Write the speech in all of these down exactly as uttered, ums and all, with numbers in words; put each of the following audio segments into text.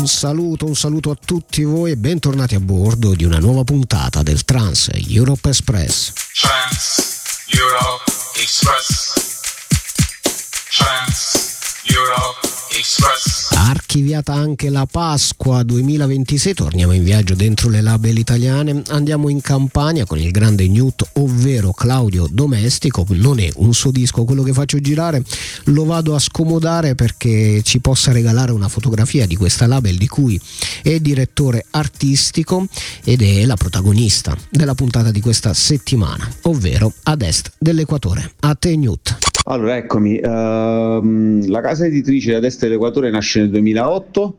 Un saluto, un saluto a tutti voi e bentornati a bordo di una nuova puntata del Trans Europe Express. Trans Europe Express. Trans Europe Express. Archiviata anche la Pasqua duemilaventisei, torniamo in viaggio dentro le label italiane, andiamo in Campania con il grande Newt, ovvero Claudio Domestico. Non è un suo disco quello che faccio girare, lo vado a scomodare perché ci possa regalare una fotografia di questa label di cui è direttore artistico ed è la protagonista della puntata di questa settimana, ovvero Ad Est dell'Equatore. A te Newt. Allora eccomi, uh, la casa editrice Ad Est dell'Equatore nasce nel duemilaotto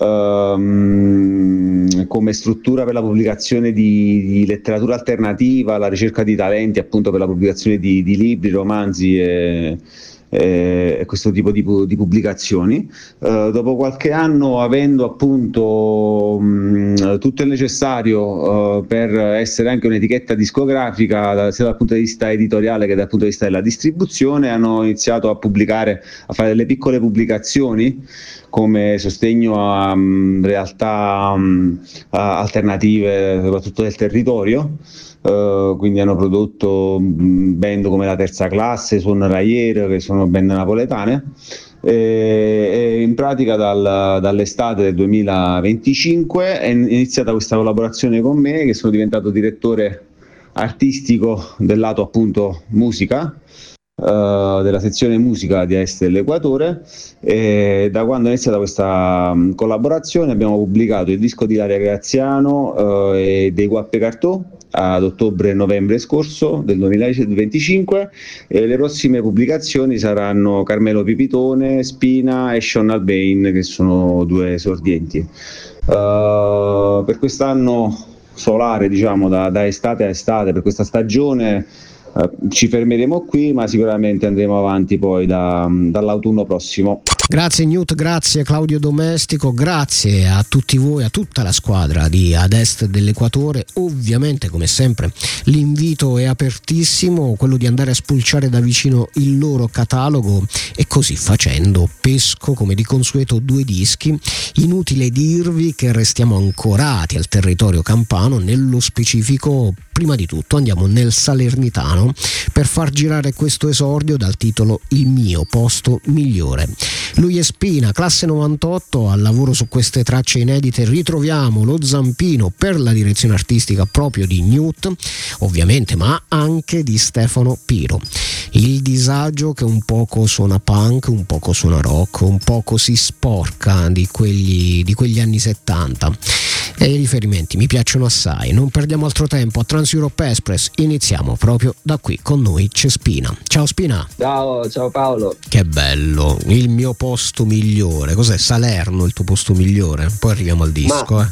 uh, come struttura per la pubblicazione di, di letteratura alternativa, la ricerca di talenti appunto per la pubblicazione di, di libri, romanzi e, e questo tipo di, di pubblicazioni. Uh, dopo qualche anno, avendo appunto mh, tutto il necessario uh, per essere anche un'etichetta discografica sia dal punto di vista editoriale che dal punto di vista della distribuzione, hanno iniziato a pubblicare, a fare delle piccole pubblicazioni come sostegno a um, realtà um, a alternative soprattutto del territorio. Uh, quindi hanno prodotto band come La Terza Classe, Suon Raier, che sono band napoletane, e, e in pratica dal, dall'estate del duemilaventicinque è iniziata questa collaborazione con me, che sono diventato direttore artistico del lato appunto musica, Uh, della sezione musica di Est dell'Equatore, e da quando è iniziata questa um, collaborazione abbiamo pubblicato il disco di Ilaria Graziano uh, e dei Guappe Cartò ad ottobre e novembre scorso del duemilaventicinque, e le prossime pubblicazioni saranno Carmelo Pipitone, Spina e Sean Albain, che sono due esordienti. Uh, per quest'anno solare, diciamo da, da estate a estate, per questa stagione Uh, ci fermeremo qui, ma sicuramente andremo avanti poi da, dall'autunno prossimo. Grazie Newt, grazie Claudio Domestico, grazie a tutti voi, a tutta la squadra di Ad Est dell'Equatore. Ovviamente, come sempre, l'invito è apertissimo, quello di andare a spulciare da vicino il loro catalogo, e così facendo pesco come di consueto due dischi. Inutile dirvi che restiamo ancorati al territorio campano, nello specifico prima di tutto andiamo nel Salernitano per far girare questo esordio dal titolo Il mio posto migliore. Lui è Spina, classe novantotto, al lavoro su queste tracce inedite ritroviamo lo zampino per la direzione artistica proprio di Newt, ovviamente, ma anche di Stefano Piro. Il disagio che un poco suona punk, un poco suona rock, un poco si sporca di quegli, di quegli anni settanta. E i riferimenti mi piacciono assai. Non perdiamo altro tempo, a Trans Europe Express iniziamo proprio da qui. Con noi c'è Spina. Ciao Spina. Ciao, ciao Paolo. Che bello, il mio posto migliore. Cos'è? Salerno il tuo posto migliore? Poi arriviamo al disco. Ma,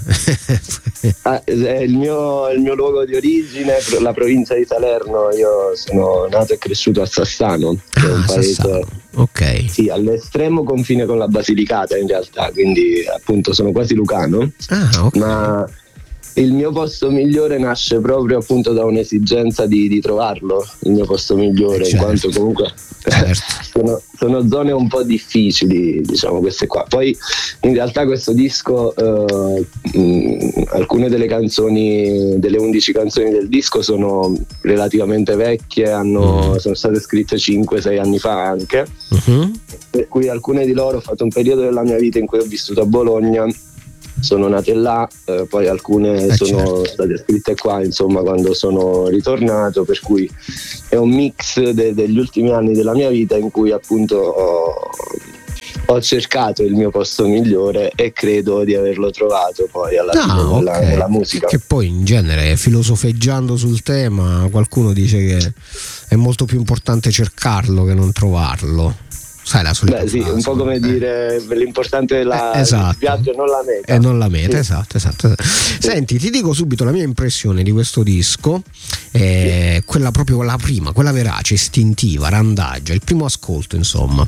eh. ah, è il mio, il mio luogo di origine, la provincia di Salerno. Io sono nato e cresciuto a Sassano, che ah, è un paese, Sassano. Ok. Sì, all'estremo confine con la Basilicata in realtà, quindi appunto sono quasi lucano. Ah, ok. Ma il mio posto migliore nasce proprio appunto da un'esigenza di, di trovarlo, il mio posto migliore, certo. In quanto comunque certo. sono, sono zone un po' difficili, diciamo, queste qua. Poi in realtà questo disco, eh, mh, alcune delle canzoni, delle undici canzoni del disco sono relativamente vecchie, hanno, mm. sono state scritte cinque sei anni fa anche, uh-huh. Per cui alcune di loro ho fatto un periodo della mia vita in cui ho vissuto a Bologna, sono nate là, eh, poi alcune eh, sono certo. state scritte qua, insomma, quando sono ritornato, per cui è un mix de- degli ultimi anni della mia vita in cui appunto ho, ho cercato il mio posto migliore e credo di averlo trovato poi alla ah, fine okay. della, della musica. Che poi in genere, filosofeggiando sul tema, qualcuno dice che è molto più importante cercarlo che non trovarlo. Sai la solita Beh, sì, frase, un po' come eh. dire l'importante è la, eh, esatto. il viaggio e non la meta. E non la meta, sì. esatto, esatto, esatto. Sì. Senti, ti dico subito la mia impressione di questo disco, eh, sì. quella proprio la prima, quella verace, istintiva, randaggia, il primo ascolto, insomma.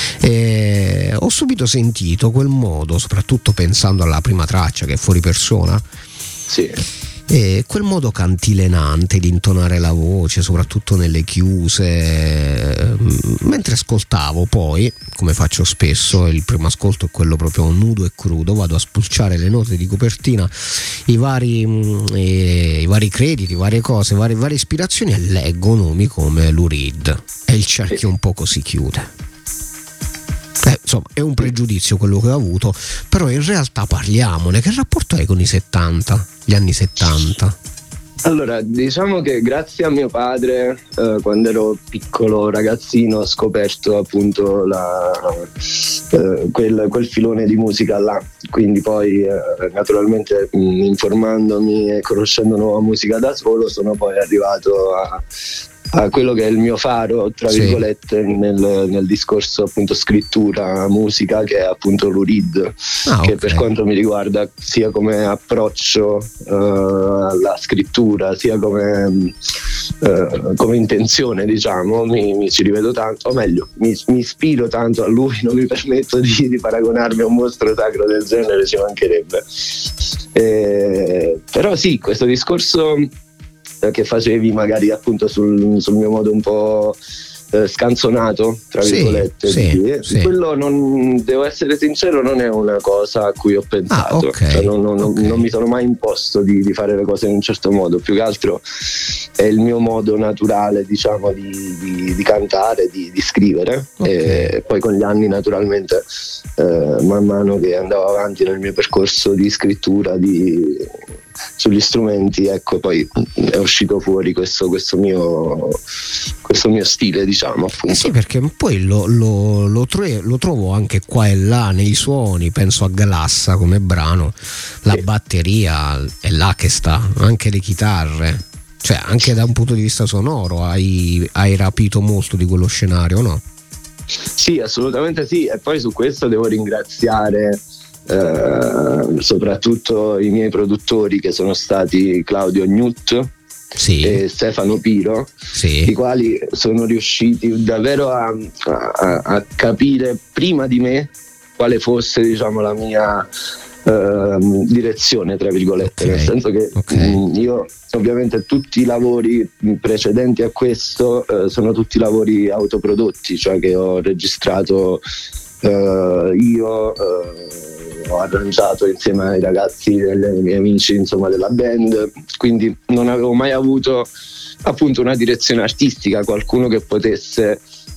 Eh, ho subito sentito quel modo, soprattutto pensando alla prima traccia che è Fuori Persona. Sì. E quel modo cantilenante di intonare la voce, soprattutto nelle chiuse, mentre ascoltavo poi, come faccio spesso, il primo ascolto è quello proprio nudo e crudo, vado a spulciare le note di copertina, i vari, eh, i vari crediti, varie cose, varie, varie ispirazioni, e leggo nomi come Lou Reed e il cerchio un poco si chiude. Eh, insomma, è un pregiudizio quello che ho avuto, però in realtà parliamone. Che rapporto hai con i settanta, gli anni settanta? Allora, diciamo che grazie a mio padre, eh, quando ero piccolo ragazzino, ho scoperto appunto la, eh, quel, quel filone di musica là. Quindi poi eh, naturalmente mh, informandomi e conoscendo nuova musica da solo, sono poi arrivato a a quello che è il mio faro, tra sì. virgolette, nel, nel discorso appunto scrittura, musica, che è appunto Lou Reed, ah, che okay. per quanto mi riguarda, sia come approccio uh, alla scrittura, sia come, uh, come intenzione, diciamo, mi, mi ci rivedo tanto, o meglio, mi, mi ispiro tanto a lui, non mi permetto di, di paragonarmi a un mostro sacro del genere, ci mancherebbe. Eh, però sì, questo discorso che facevi magari appunto sul, sul mio modo un po' eh, scanzonato, tra virgolette, sì, sì, sì. quello, non, devo essere sincero, non è una cosa a cui ho pensato. Ah, okay, cioè, non, non, okay. non mi sono mai imposto di, di fare le cose in un certo modo, più che altro è il mio modo naturale, diciamo, di, di, di cantare, di, di scrivere, okay. E poi con gli anni naturalmente eh, man mano che andavo avanti nel mio percorso di scrittura, di sugli strumenti, ecco, poi è uscito fuori questo, questo mio questo mio stile, diciamo, appunto. Eh sì, perché poi lo, lo, lo, tro- lo trovo anche qua e là nei suoni, penso a Galassa come brano, la sì. batteria è là che sta, anche le chitarre, cioè anche da un punto di vista sonoro hai, hai rapito molto di quello scenario, no? Sì, assolutamente sì, e poi su questo devo ringraziare Uh, soprattutto i miei produttori, che sono stati Claudio Gnut sì. e Stefano Piro, sì. i quali sono riusciti davvero a, a, a capire prima di me quale fosse, diciamo, la mia uh, direzione, tra virgolette, okay. Nel senso che okay. mh, io ovviamente tutti i lavori precedenti a questo uh, sono tutti lavori autoprodotti, cioè che ho registrato uh, io uh, ho arrangiato insieme ai ragazzi, ai miei amici, insomma, della band, quindi non avevo mai avuto appunto una direzione artistica, qualcuno che potesse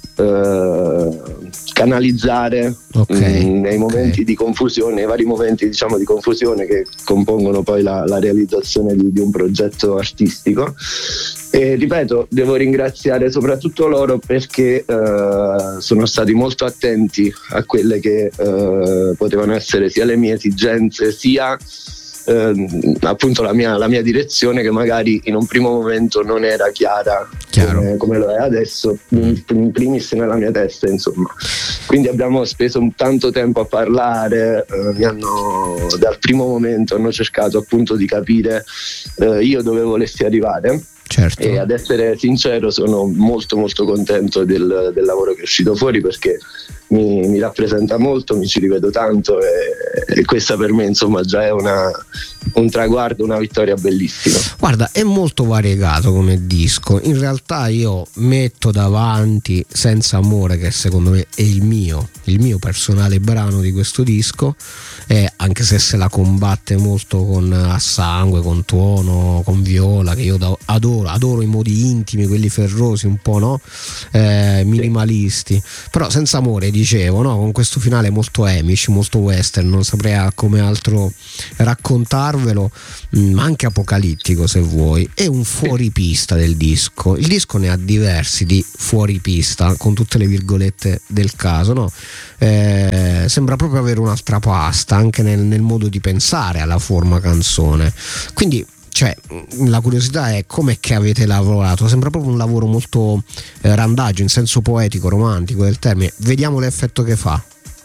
eh, canalizzare okay, mh, nei momenti okay. di confusione, nei vari momenti, diciamo, di confusione che compongono poi la, la realizzazione di, di un progetto artistico. E ripeto, devo ringraziare soprattutto loro perché eh, sono stati molto attenti a quelle che eh, potevano essere sia le mie esigenze, sia eh, appunto la mia, la mia direzione, che magari in un primo momento non era chiara come, come lo è adesso, in, in primis nella mia testa, insomma. Quindi abbiamo speso un tanto tempo a parlare, eh, mi hanno, dal primo momento hanno cercato appunto di capire eh, io dove volessi arrivare. Certo. E ad essere sincero sono molto molto contento del, del lavoro che è uscito fuori, perché mi, mi rappresenta molto, mi ci rivedo tanto e, e questa per me, insomma, già è una, un traguardo, una vittoria bellissima. Guarda, è molto variegato come disco, in realtà io metto davanti Senza Amore, che secondo me è il mio il mio personale brano di questo disco, eh, anche se se la combatte molto con a sangue, con tuono, con viola, che io da, adoro adoro i modi intimi, quelli ferrosi un po', no? Eh, minimalisti, però Senza Amore, dicevo, no? Con questo finale molto Amish, molto western, non saprei come altro raccontarvelo, ma anche apocalittico se vuoi. È un fuoripista del disco, il disco ne ha diversi di fuoripista, con tutte le virgolette del caso, no? Eh, sembra proprio avere un'altra pasta anche nel, nel modo di pensare alla forma canzone, quindi cioè la curiosità è com'è che avete lavorato. Sembra proprio un lavoro molto eh, randagio, in senso poetico, romantico del termine. Vediamo l'effetto che fa.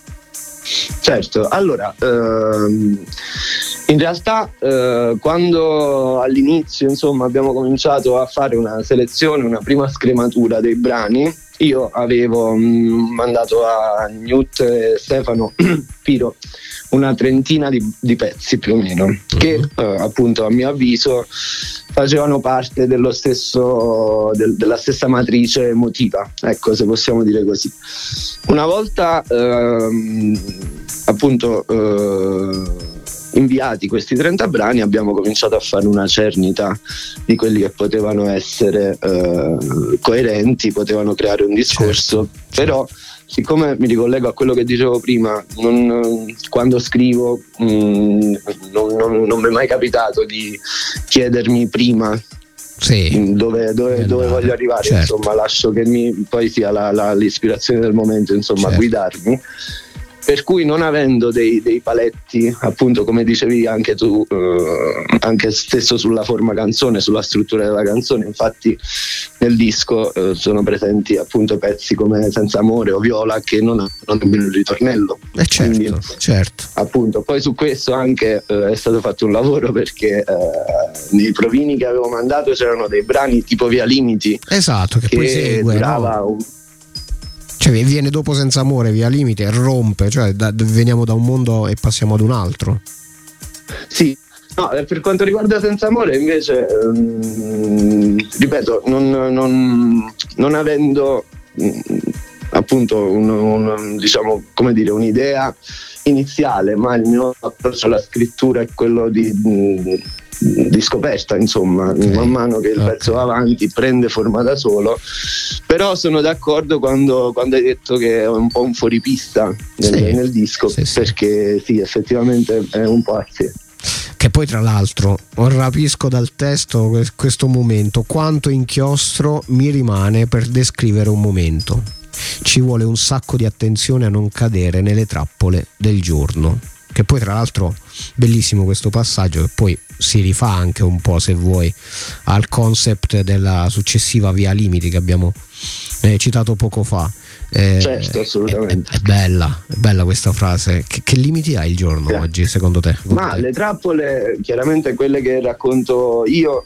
Certo, allora ehm, in realtà eh, quando all'inizio, insomma, abbiamo cominciato a fare una selezione, una prima scrematura dei brani, io avevo mh, mandato a Gnut e Stefano Piro una trentina di, di pezzi più o meno, che eh, appunto a mio avviso facevano parte dello stesso del, della stessa matrice emotiva, ecco, se possiamo dire così. Una volta ehm, appunto eh, inviati questi trenta brani, abbiamo cominciato a fare una cernita di quelli che potevano essere eh, coerenti, potevano creare un discorso, certo. Però siccome mi ricollego a quello che dicevo prima, non, quando scrivo mh, non, non, non mi è mai capitato di chiedermi prima sì. dove, dove, dove voglio arrivare, certo. Insomma, lascio che mi, poi sia la, la, l'ispirazione del momento, insomma, certo. guidarmi. Per cui, non avendo dei, dei paletti, appunto, come dicevi anche tu, eh, anche stesso sulla forma canzone, sulla struttura della canzone, infatti nel disco eh, sono presenti appunto pezzi come Senza amore o Viola che non hanno nemmeno il ritornello. Eh certo, Quindi, certo. Appunto, poi su questo anche eh, è stato fatto un lavoro, perché eh, nei provini che avevo mandato c'erano dei brani tipo Via Limiti. Esatto, che, che poi segue, durava no? un Cioè viene dopo Senza amore, Via Limite, e rompe, cioè da, veniamo da un mondo e passiamo ad un altro. Sì, no, per quanto riguarda Senza amore invece, um, ripeto, non, non, non avendo um, appunto un, un, diciamo, come dire, un'idea iniziale, ma il mio approccio alla scrittura è quello di... Um, di scoperta, insomma, okay. Man mano che il okay. pezzo va avanti prende forma da solo. Però sono d'accordo quando, quando hai detto che è un po' un fuoripista nel, sì. nel disco, sì, perché sì. sì, effettivamente è un po' a sé. Che poi tra l'altro rapisco dal testo questo momento, quanto inchiostro mi rimane per descrivere un momento, ci vuole un sacco di attenzione a non cadere nelle trappole del giorno. Che poi tra l'altro bellissimo questo passaggio, che poi si rifà anche un po', se vuoi, al concept della successiva Via Limiti che abbiamo eh, citato poco fa. Eh, certo, assolutamente. È, è, è bella, è bella questa frase. Che, che limiti ha il giorno sì. oggi, secondo te? Ma le trappole, chiaramente quelle che racconto io,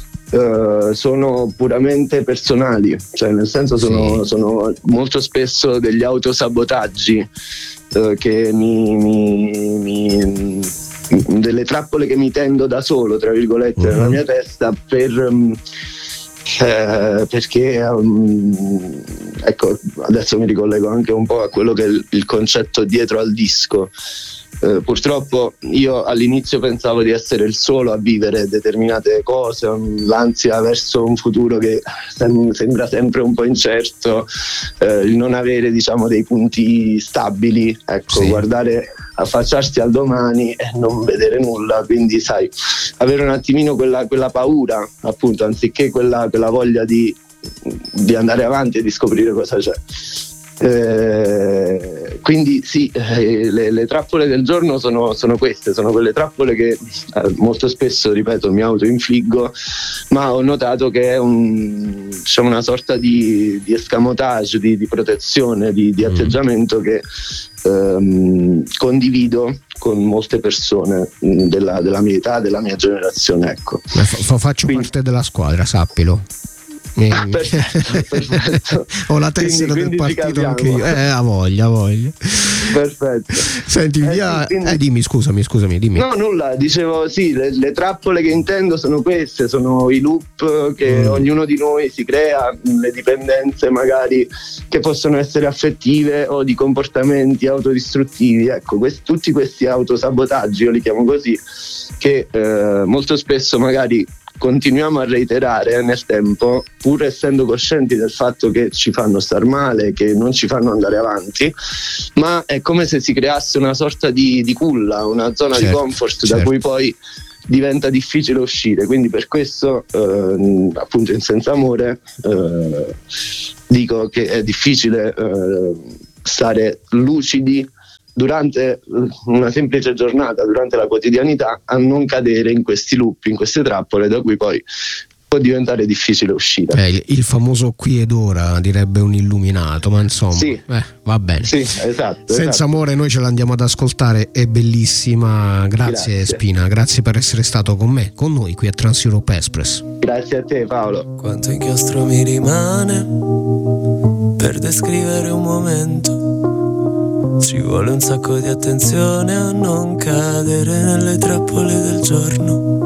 Uh, sono puramente personali, cioè nel senso sono, sì. sono molto spesso degli autosabotaggi uh, che mi, mi, mi delle trappole che mi tendo da solo, tra virgolette, uh-huh. nella mia testa per um, eh, perché um, ecco, adesso mi ricollego anche un po' a quello che è il, il concetto dietro al disco. Uh, purtroppo io all'inizio pensavo di essere il solo a vivere determinate cose, um, l'ansia verso un futuro che sem- sembra sempre un po' incerto, uh, il non avere, diciamo, dei punti stabili, ecco, sì. guardare, affacciarsi al domani e non vedere nulla, quindi sai, avere un attimino quella, quella paura, appunto, anziché quella, quella voglia di, di andare avanti e di scoprire cosa c'è. Eh, quindi sì, eh, le, le trappole del giorno sono, sono queste, sono quelle trappole che eh, molto spesso, ripeto, mi autoinfliggo, ma ho notato che è un, diciamo, una sorta di, di escamotage, di, di protezione, di, di atteggiamento che ehm, condivido con molte persone della, della mia età, della mia generazione, ecco. F- faccio quindi, parte della squadra, sappilo. Ah, perfetto, perfetto. Ho la tessera quindi, quindi del partito anche io. Eh, ha voglia, ha voglia. Perfetto. Senti, eh, via. Quindi... Eh, dimmi, scusami, scusami, dimmi. No, nulla, dicevo sì, le, le trappole che intendo sono queste, sono i loop che mm. ognuno di noi si crea, le dipendenze magari che possono essere affettive o di comportamenti autodistruttivi. Ecco, questi, tutti questi autosabotaggi, io li chiamo così, che eh, molto spesso magari continuiamo a reiterare nel tempo, pur essendo coscienti del fatto che ci fanno star male, che non ci fanno andare avanti, ma è come se si creasse una sorta di, di culla, una zona certo, di comfort certo. da cui poi diventa difficile uscire. Quindi per questo eh, appunto in Senza amore eh, dico che è difficile eh, stare lucidi durante una semplice giornata, durante la quotidianità, a non cadere in questi loop, in queste trappole da cui poi può diventare difficile uscire. Eh, il, il famoso qui ed ora, direbbe un illuminato, ma insomma sì. eh, va bene. Sì, esatto, Senza esatto. amore noi ce l'andiamo ad ascoltare, è bellissima. Grazie, grazie Spina, grazie per essere stato con me, con noi qui a Trans Europe Express. Grazie a te Paolo. Quanto inchiostro mi rimane per descrivere un momento, Ci vuole un sacco di attenzione a non cadere nelle trappole del giorno.